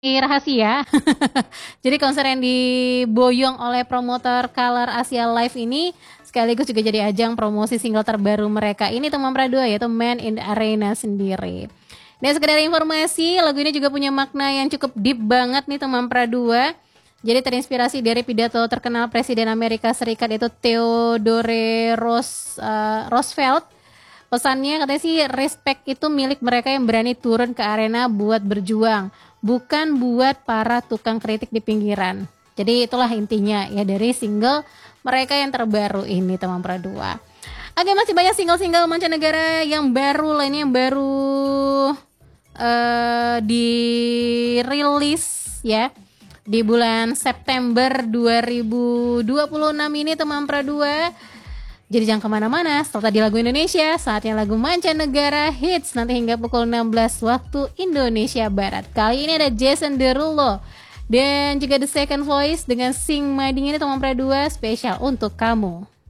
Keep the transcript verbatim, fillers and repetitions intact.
Rahasia. Jadi konser yang diboyong oleh promotor Color Asia Live ini sekaligus juga jadi ajang promosi single terbaru mereka ini teman Pradua, yaitu Man in the Arena sendiri. Dan sekedar informasi, lagu ini juga punya makna yang cukup deep banget nih teman Pradua. Jadi terinspirasi dari pidato terkenal Presiden Amerika Serikat itu Theodore Roos, uh, Roosevelt. Pesannya katanya sih, respect itu milik mereka yang berani turun ke arena buat berjuang, bukan buat para tukang kritik di pinggiran. Jadi itulah intinya ya dari single mereka yang terbaru ini teman Pradua. Oke, masih banyak single-single mancanegara yang baru lainnya yang baru uh, dirilis ya di bulan September dua ribu dua puluh enam ini teman Pradua. Jadi jangan kemana-mana, setelah tadi lagu Indonesia, saatnya lagu mancanegara hits nanti hingga pukul enam belas waktu Indonesia Barat. Kali ini ada Jason Derulo dan juga The Second Voice dengan Sing My Ding ini teman Pradua spesial untuk kamu.